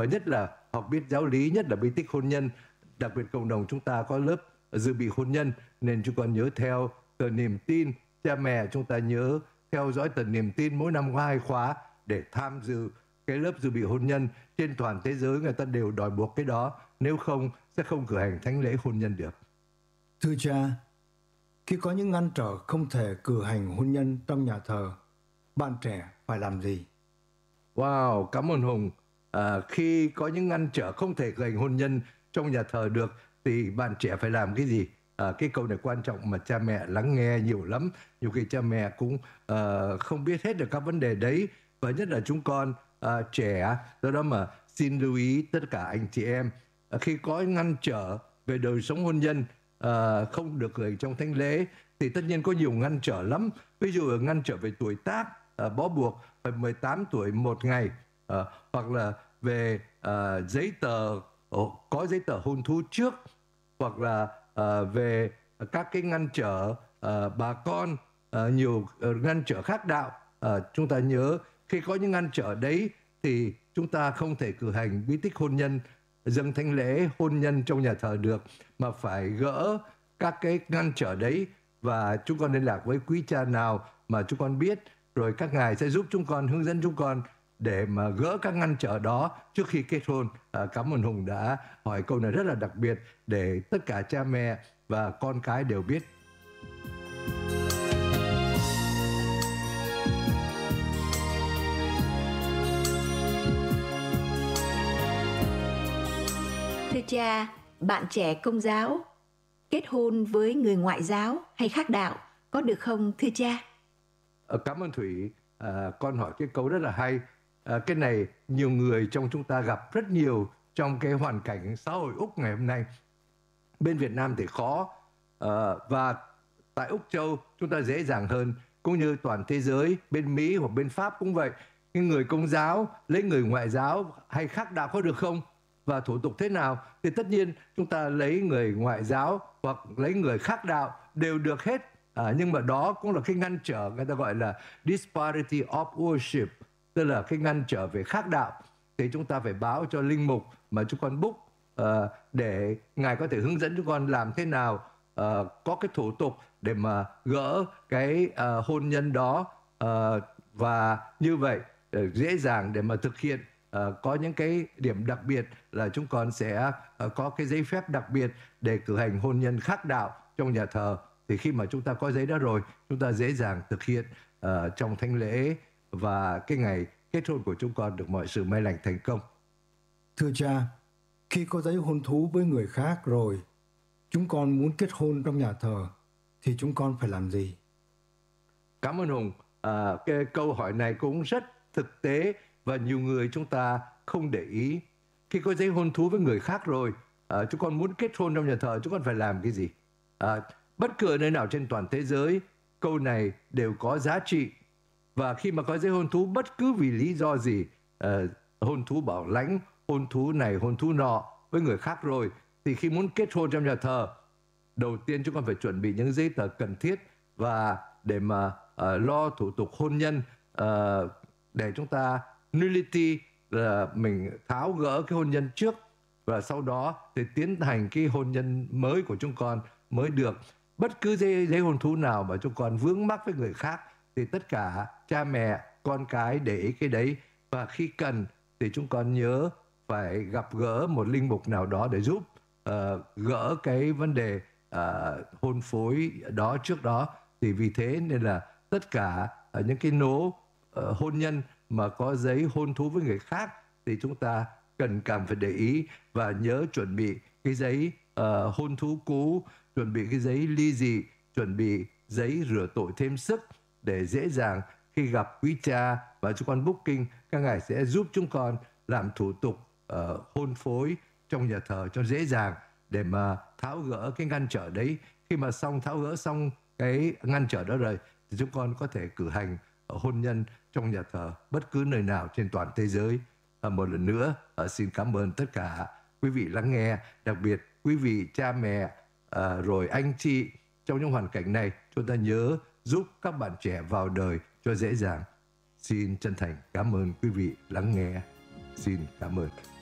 và nhất là học biết giáo lý, nhất là bí tích hôn nhân. Đặc biệt cộng đồng chúng ta có lớp dự bị hôn nhân, nên chúng con nhớ theo tờ niềm tin. Cha mẹ chúng ta nhớ theo dõi tờ niềm tin, mỗi năm có 2 khóa để tham dự cái lớp dự bị hôn nhân. Trên toàn thế giới người ta đều đòi buộc cái đó, nếu không sẽ không cử hành thánh lễ hôn nhân được. Thưa cha, khi có những ngăn trở không thể cử hành hôn nhân trong nhà thờ, bạn trẻ phải làm gì? Wow, cảm ơn Hùng. Khi có những ngăn trở không thể cử hành hôn nhân trong nhà thờ được thì bạn trẻ phải làm cái gì? Cái câu này quan trọng mà cha mẹ lắng nghe nhiều lắm. Nhiều khi cha mẹ cũng không biết hết được các vấn đề đấy, và nhất là chúng con trẻ. Do đó mà xin lưu ý tất cả anh chị em, khi có ngăn trở về đời sống hôn nhân không được cử hành trong thánh lễ thì tất nhiên có nhiều ngăn trở lắm. Ví dụ ngăn trở về tuổi tác, bó buộc phải 18 tuổi một ngày, hoặc là về giấy tờ, có giấy tờ hôn thú trước, hoặc là về các cái ngăn trở bà con, nhiều ngăn trở khác đạo. Chúng ta nhớ khi có những ngăn trở đấy thì chúng ta không thể cử hành bí tích hôn nhân, dâng thánh lễ hôn nhân trong nhà thờ được, mà phải gỡ các cái ngăn trở đấy, và chúng con liên lạc với quý cha nào mà chúng con biết, rồi các ngài sẽ giúp chúng con, hướng dẫn chúng con để mà gỡ các ngăn trở đó trước khi kết hôn. Cảm ơn Hùng đã hỏi câu này rất là đặc biệt để tất cả cha mẹ và con cái đều biết. Thưa cha, bạn trẻ Công giáo kết hôn với người ngoại giáo hay khác đạo có được không thưa cha? Cảm ơn Thủy, con hỏi cái câu rất là hay. Cái này nhiều người trong chúng ta gặp rất nhiều trong cái hoàn cảnh xã hội Úc ngày hôm nay. Bên Việt Nam thì khó, và tại Úc Châu chúng ta dễ dàng hơn, cũng như toàn thế giới, bên Mỹ hoặc bên Pháp cũng vậy. Cái người Công giáo lấy người ngoại giáo hay khác đạo có được không? Và thủ tục thế nào? Thì tất nhiên chúng ta lấy người ngoại giáo hoặc lấy người khác đạo đều được hết. Nhưng mà đó cũng là cái ngăn trở người ta gọi là disparity of worship, tức là cái ngăn trở về khác đạo. Thì chúng ta phải báo cho linh mục mà chúng con book để ngài có thể hướng dẫn chúng con làm thế nào, có cái thủ tục để mà gỡ cái hôn nhân đó, và như vậy dễ dàng để mà thực hiện. Có những cái điểm đặc biệt là chúng con sẽ có cái giấy phép đặc biệt để cử hành hôn nhân khác đạo trong nhà thờ. Thì khi mà chúng ta có giấy đó rồi, chúng ta dễ dàng thực hiện trong thánh lễ, và cái ngày kết hôn của chúng con được mọi sự may lành thành công. Thưa cha, khi có giấy hôn thú với người khác rồi, chúng con muốn kết hôn trong nhà thờ, thì chúng con phải làm gì? Cảm ơn Hùng. Cái câu hỏi này cũng rất thực tế và nhiều người chúng ta không để ý. Khi có giấy hôn thú với người khác rồi, chúng con muốn kết hôn trong nhà thờ, chúng con phải làm cái gì? Bất cứ nơi nào trên toàn thế giới, câu này đều có giá trị. Và khi mà có giấy hôn thú bất cứ vì lý do gì, hôn thú bảo lãnh, hôn thú này, hôn thú nọ với người khác rồi, thì khi muốn kết hôn trong nhà thờ, đầu tiên chúng con phải chuẩn bị những giấy tờ cần thiết, và để mà lo thủ tục hôn nhân, để chúng ta nullity là mình tháo gỡ cái hôn nhân trước, và sau đó thì tiến hành cái hôn nhân mới của chúng con mới được. Bất cứ giấy hôn thú nào mà chúng con vướng mắc với người khác thì tất cả cha mẹ, con cái để ý cái đấy, và khi cần thì chúng con nhớ phải gặp gỡ một linh mục nào đó để giúp gỡ cái vấn đề hôn phối đó trước đó. Thì vì thế nên là tất cả những cái nố hôn nhân mà có giấy hôn thú với người khác thì chúng ta cần phải để ý, và nhớ chuẩn bị cái giấy hôn thú cũ, chuẩn bị cái giấy ly dị, chuẩn bị giấy rửa tội thêm sức, để dễ dàng khi gặp quý cha và chúng con booking, các ngài sẽ giúp chúng con làm thủ tục hôn phối trong nhà thờ cho dễ dàng, để mà tháo gỡ cái ngăn trở đấy. Khi mà tháo gỡ xong cái ngăn trở đó rồi thì chúng con có thể cử hành hôn nhân trong nhà thờ bất cứ nơi nào trên toàn thế giới. Một lần nữa xin cảm ơn tất cả quý vị lắng nghe, đặc biệt quý vị cha mẹ, rồi anh chị. Trong những hoàn cảnh này, chúng ta nhớ giúp các bạn trẻ vào đời cho dễ dàng. Xin chân thành cảm ơn quý vị lắng nghe. Xin cảm ơn.